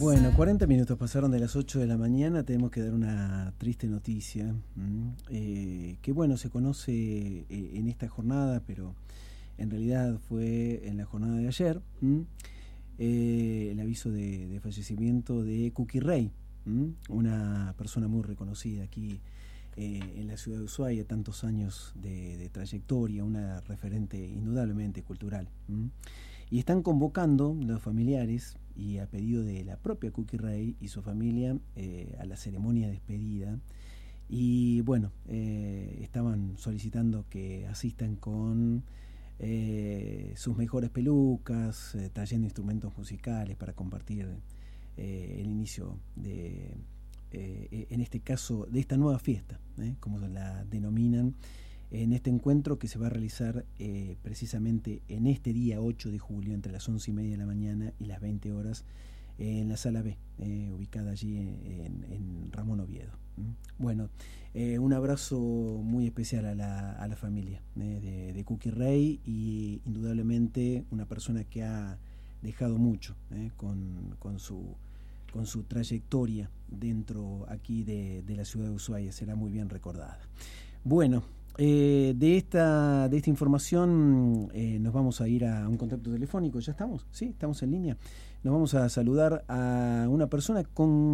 Bueno, 40 minutos pasaron de las 8 de la mañana, tenemos que dar una triste noticia, que bueno, se conoce en esta jornada, pero en realidad fue en la jornada de ayer, el aviso de fallecimiento de Cookie Rey, una persona muy reconocida aquí en la ciudad de Ushuaia, tantos años de trayectoria, una referente indudablemente cultural. Y están convocando los familiares, y a pedido de la propia Cookie Rey y su familia, a la ceremonia de despedida. Y bueno, estaban solicitando que asistan con sus mejores pelucas, trayendo instrumentos musicales para compartir el inicio de, en este caso, de esta nueva fiesta, como la denominan, en este encuentro que se va a realizar precisamente en este día 8 de julio, entre las 11:30 de la mañana y las 20 horas, en la sala B, ubicada allí en Ramón Oviedo. Bueno, un abrazo muy especial a la familia de Cookie Rey, y indudablemente una persona que ha dejado mucho con su trayectoria dentro aquí de la ciudad de Ushuaia. Será muy bien recordada. Bueno, de esta información nos vamos a ir a un contacto telefónico. ¿Ya estamos? ¿Sí? ¿Estamos en línea? Nos vamos a saludar a una persona con